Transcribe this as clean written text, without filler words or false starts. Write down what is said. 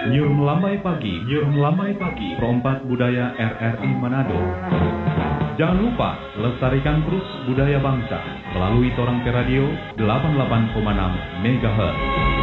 Nyur melambai pagi, Perompak Budaya RRI Manado. Jangan lupa lestarikan terus budaya bangsa melalui Torang Radio 88,6 MHz.